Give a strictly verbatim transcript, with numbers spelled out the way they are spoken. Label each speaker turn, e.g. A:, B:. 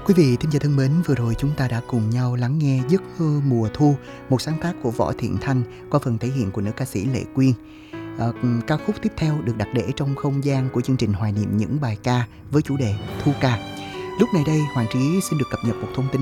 A: Quý vị thính giả thân mến, vừa rồi chúng ta đã cùng nhau lắng nghe Giấc mơ mùa thu, một sáng tác của Võ Thiện Thanh qua phần thể hiện của nữ ca sĩ Lệ Quyên. À, ca khúc tiếp theo được đặt để trong không gian của chương trình hoài niệm những bài ca với chủ đề Thu ca. Lúc này đây, Hoàng Trí xin được cập nhật một thông tin